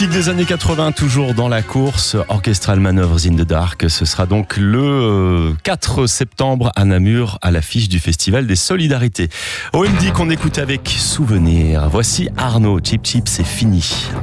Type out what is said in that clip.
Des années 80, toujours dans la course, Orchestral Manoeuvres in the Dark. Ce sera donc le 4 septembre à Namur, à l'affiche du Festival des Solidarités. OMD qu'on écoute avec souvenir. Voici Arnaud, Chip Chip, c'est fini.